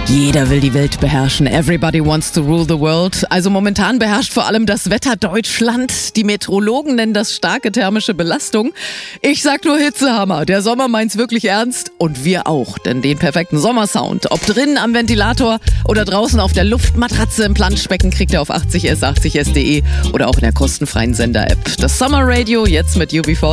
Jeder will die Welt beherrschen. Everybody wants to rule the world. Also momentan beherrscht vor allem das Wetter Deutschland. Die Meteorologen nennen das starke thermische Belastung. Ich sag nur Hitzehammer. Der Sommer meint's wirklich ernst. Und wir auch. Denn den perfekten Sommersound, ob drinnen am Ventilator oder draußen auf der Luftmatratze im Planschbecken, kriegt ihr auf 80s, 80s.de oder auch in der kostenfreien Sender-App. Das Summer Radio jetzt mit UB40.